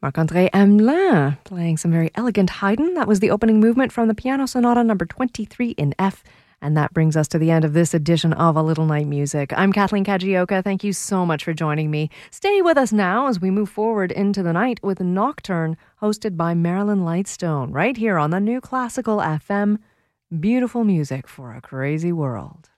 Marc-André Hamelin playing some very elegant Haydn. That was the opening movement from the Piano Sonata number 23 in F. And that brings us to the end of this edition of A Little Night Music. I'm Kathleen Kajioka. Thank you so much for joining me. Stay with us now as we move forward into the night with Nocturne, hosted by Marilyn Lightstone, right here on the New Classical FM. Beautiful music for a crazy world.